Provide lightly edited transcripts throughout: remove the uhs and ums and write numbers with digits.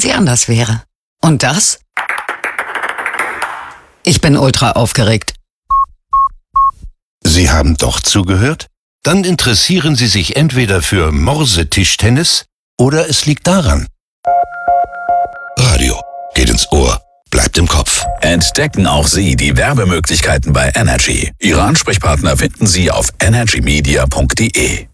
sie anders wäre. Und das? Ich bin ultra aufgeregt. Sie haben doch zugehört? Dann interessieren Sie sich entweder für Morsetischtennis oder es liegt daran. Radio geht ins Ohr, bleibt im Kopf. Entdecken auch Sie die Werbemöglichkeiten bei Energy. Ihre Ansprechpartner finden Sie auf energymedia.de.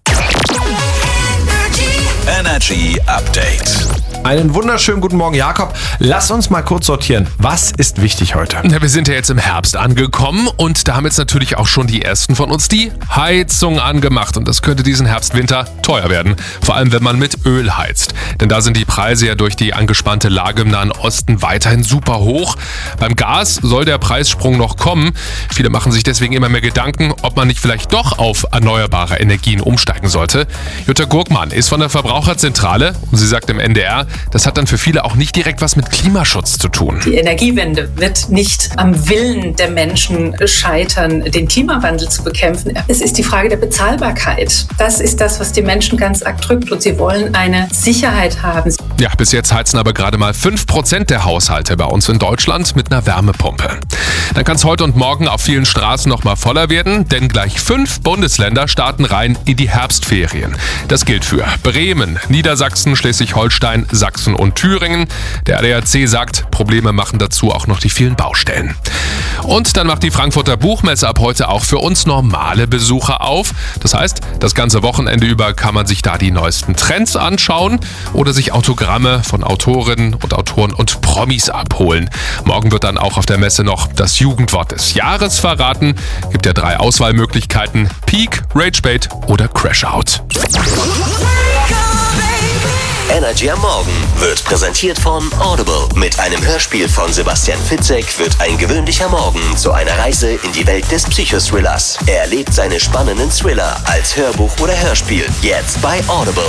Energy Update. Einen wunderschönen guten Morgen, Jakob. Lass uns mal kurz sortieren. Was ist wichtig heute? Ja, wir sind ja jetzt im Herbst angekommen und da haben jetzt natürlich auch schon die ersten von uns die Heizung angemacht. Und das könnte diesen Herbst, Winter teuer werden. Vor allem, wenn man mit Öl heizt. Denn da sind die Preise ja durch die angespannte Lage im Nahen Osten weiterhin super hoch. Beim Gas soll der Preissprung noch kommen. Viele machen sich deswegen immer mehr Gedanken, ob man nicht vielleicht doch auf erneuerbare Energien umsteigen sollte. Jutta Gurkmann ist von der Verbraucherzentrale und sie sagt im NDR, das hat dann für viele auch nicht direkt was mit Klimaschutz zu tun. Die Energiewende wird nicht am Willen der Menschen scheitern, den Klimawandel zu bekämpfen. Es ist die Frage der Bezahlbarkeit. Das ist das, was die Menschen ganz arg drückt und sie wollen eine Sicherheit haben. Ja, bis jetzt heizen aber gerade mal 5% der Haushalte bei uns in Deutschland mit einer Wärmepumpe. Dann kann es heute und morgen auf vielen Straßen noch mal voller werden, denn gleich 5 Bundesländer starten rein in die Herbstferien. Das gilt für Bremen, Niedersachsen, Schleswig-Holstein, Sachsen und Thüringen. Der ADAC sagt, Probleme machen dazu auch noch die vielen Baustellen. Und dann macht die Frankfurter Buchmesse ab heute auch für uns normale Besucher auf. Das heißt, das ganze Wochenende über kann man sich da die neuesten Trends anschauen oder sich Autogramme von Autorinnen und Autoren und Promis abholen. Morgen wird dann auch auf der Messe noch das Jugendwort des Jahres verraten. Gibt ja 3 Auswahlmöglichkeiten: Peak, Ragebait oder Crashout. Energy am Morgen wird präsentiert von Audible. Mit einem Hörspiel von Sebastian Fitzek wird ein gewöhnlicher Morgen zu einer Reise in die Welt des Psychothrillers. Er erlebt seine spannenden Thriller als Hörbuch oder Hörspiel. Jetzt bei Audible.